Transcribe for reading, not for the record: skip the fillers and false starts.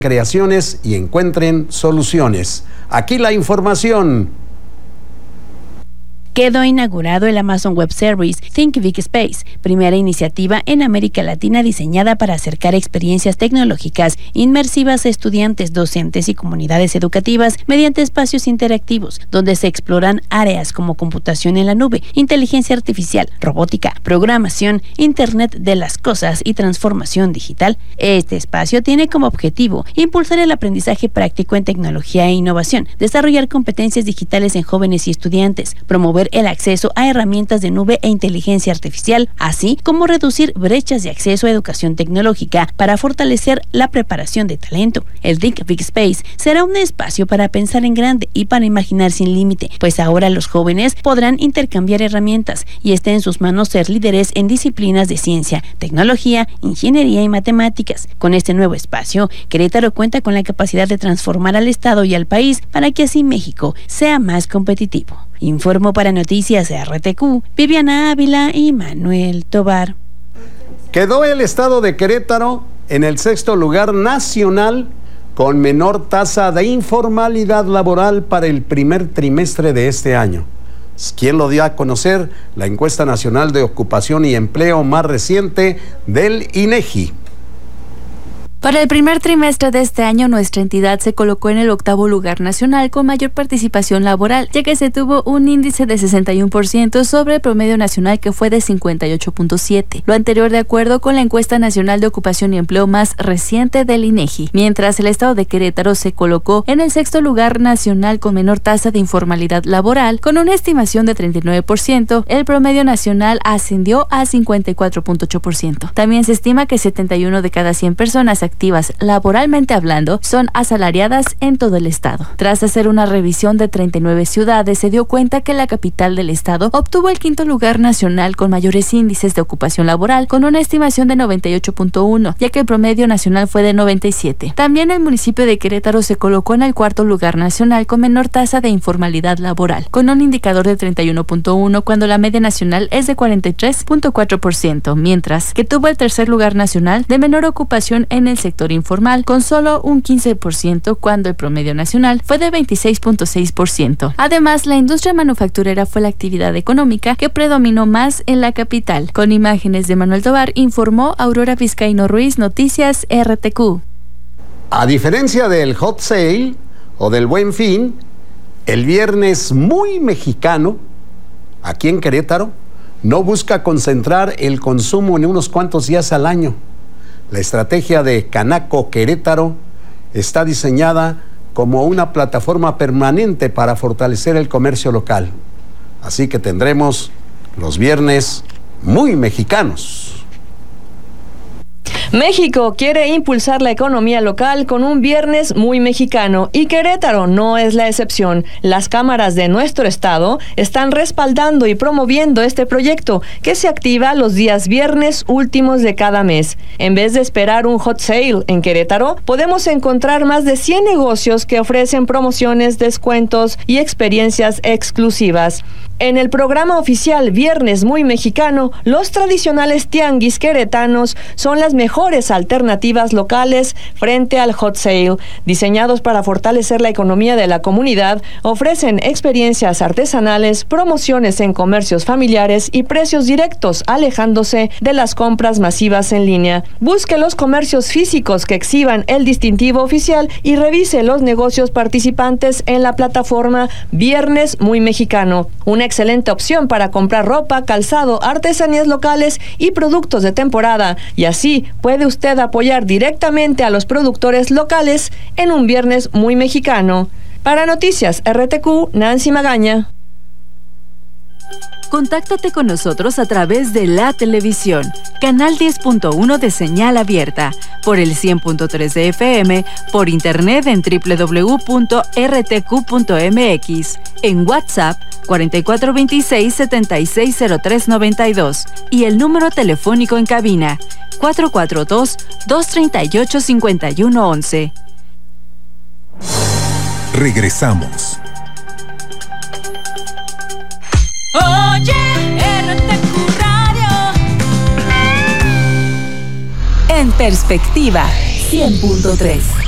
creaciones y encuentren soluciones. Aquí la información. Quedó inaugurado el Amazon Web Service Think Big Space, primera iniciativa en América Latina diseñada para acercar experiencias tecnológicas inmersivas a estudiantes, docentes y comunidades educativas mediante espacios interactivos, donde se exploran áreas como computación en la nube, inteligencia artificial, robótica, programación, Internet de las cosas y transformación digital. Este espacio tiene como objetivo impulsar el aprendizaje práctico en tecnología e innovación, desarrollar competencias digitales en jóvenes y estudiantes, promover el acceso a herramientas de nube e inteligencia artificial, así como reducir brechas de acceso a educación tecnológica para fortalecer la preparación de talento. El Think Big Space será un espacio para pensar en grande y para imaginar sin límite, pues ahora los jóvenes podrán intercambiar herramientas y está en sus manos ser líderes en disciplinas de ciencia, tecnología, ingeniería y matemáticas. Con este nuevo espacio, Querétaro cuenta con la capacidad de transformar al Estado y al país para que así México sea más competitivo. Informó para Noticias RTQ, Viviana Ávila y Manuel Tobar. Quedó el estado de Querétaro en el 6º lugar nacional con menor tasa de informalidad laboral para el primer trimestre de este año. ¿Quién lo dio a conocer? La encuesta nacional de ocupación y empleo más reciente del INEGI. Para el primer trimestre de este año, nuestra entidad se colocó en el 8º lugar nacional con mayor participación laboral, ya que se tuvo un índice de 61% sobre el promedio nacional, que fue de 58.7. Lo anterior de acuerdo con la encuesta nacional de ocupación y empleo más reciente del INEGI. Mientras el estado de Querétaro se colocó en el 6º lugar nacional con menor tasa de informalidad laboral, con una estimación de 39%, el promedio nacional ascendió a 54.8%. También se estima que 71 de cada 100 personas activas laboralmente hablando son asalariadas en todo el estado. Tras hacer una revisión de 39 ciudades, se dio cuenta que la capital del estado obtuvo el 5º lugar nacional con mayores índices de ocupación laboral, con una estimación de 98.1, ya que el promedio nacional fue de 97. También el municipio de Querétaro se colocó en el 4º lugar nacional con menor tasa de informalidad laboral, con un indicador de 31.1 cuando la media nacional es de 43.4%, mientras que tuvo el 3er lugar nacional de menor ocupación en el sector informal, con solo un 15% cuando el promedio nacional fue de 26.6%. Además, la industria manufacturera fue la actividad económica que predominó más en la capital. Con imágenes de Manuel Tobar, informó Aurora Vizcaíno Ruiz, Noticias RTQ. A diferencia del Hot Sale o del Buen Fin, el Viernes Muy Mexicano, aquí en Querétaro, no busca concentrar el consumo en unos cuantos días al año. La estrategia de Canaco Querétaro está diseñada como una plataforma permanente para fortalecer el comercio local. Así que tendremos los viernes muy mexicanos. México quiere impulsar la economía local con un viernes muy mexicano y Querétaro no es la excepción. Las cámaras de nuestro estado están respaldando y promoviendo este proyecto que se activa los días viernes últimos de cada mes. En vez de esperar un hot sale en Querétaro, podemos encontrar más de 100 negocios que ofrecen promociones, descuentos y experiencias exclusivas. En el programa oficial Viernes Muy Mexicano, los tradicionales tianguis queretanos son las mejores alternativas locales frente al hot sale. Diseñados para fortalecer la economía de la comunidad, ofrecen experiencias artesanales, promociones en comercios familiares y precios directos, alejándose de las compras masivas en línea. Busque los comercios físicos que exhiban el distintivo oficial y revise los negocios participantes en la plataforma Viernes Muy Mexicano. Una excelente opción para comprar ropa, calzado, artesanías locales y productos de temporada. Y así puede usted apoyar directamente a los productores locales en un Viernes Muy Mexicano. Para Noticias RTQ, Nancy Magaña. Contáctate con nosotros a través de la televisión, canal 10.1 de señal abierta, por el 100.3 de FM, por internet en www.rtq.mx, en WhatsApp 4426-760392 y el número telefónico en cabina 442-238-5111. Regresamos. Oye, RTQ Radio. En perspectiva, 100.3.